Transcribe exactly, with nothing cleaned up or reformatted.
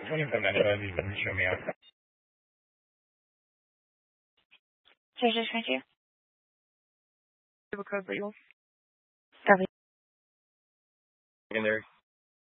when you come down to it, you can show me out. Here's your transfer. Code for you. Copy. Secondary.